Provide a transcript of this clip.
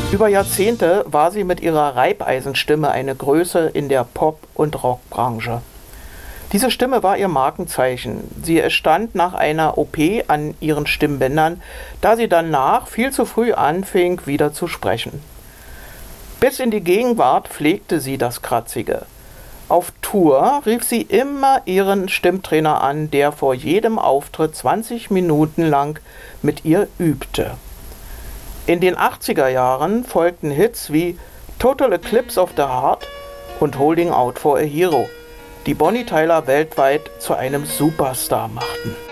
Über Jahrzehnte war sie mit ihrer Reibeisenstimme eine Größe in der Pop- und Rockbranche. Diese Stimme war ihr Markenzeichen. Sie entstand nach einer OP an ihren Stimmbändern, da sie danach viel zu früh anfing, wieder zu sprechen. Bis in die Gegenwart pflegte sie das Kratzige. Auf Tour rief sie immer ihren Stimmtrainer an, der vor jedem Auftritt 20 Minuten lang mit ihr übte. In den 80er Jahren folgten Hits wie Total Eclipse of the Heart und Holding Out for a Hero, die Bonnie Tyler weltweit zu einem Superstar machten.